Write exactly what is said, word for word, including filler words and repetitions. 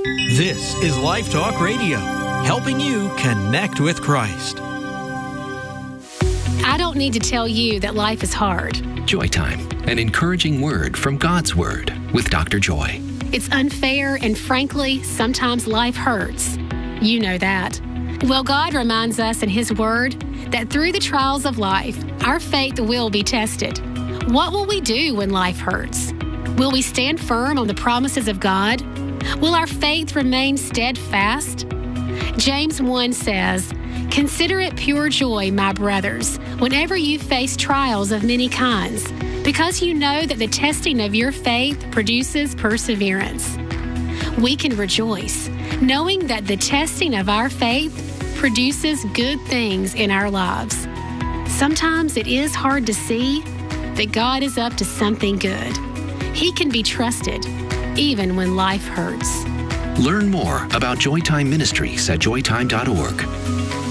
This is Life Talk Radio, helping you connect with Christ. I don't need to tell you that life is hard. Joy Time, an encouraging word from God's Word with Doctor Joy. It's unfair, and frankly, sometimes life hurts. You know that. Well, God reminds us in His Word that through the trials of life, our faith will be tested. What will we do when life hurts? Will we stand firm on the promises of God? Will our faith remain steadfast? James one says, "Consider it pure joy, my brothers, whenever you face trials of many kinds, because you know that the testing of your faith produces perseverance." We can rejoice, knowing that the testing of our faith produces good things in our lives. Sometimes it is hard to see that God is up to something good. He can be trusted, even when life hurts. Learn more about Joy Time Ministries at joy time dot org.